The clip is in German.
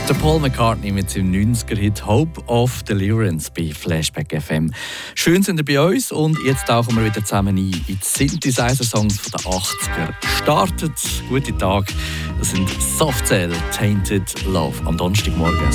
Der Paul McCartney mit seinem 90er-Hit «Hope of Deliverance» bei Flashback FM. Schön sind ihr bei uns und jetzt tauchen wir wieder zusammen ein in die Synthesizer-Songs der 80er. Startet, guten Tag, das sind Soft Cell, Tainted Love am Donnerstagmorgen.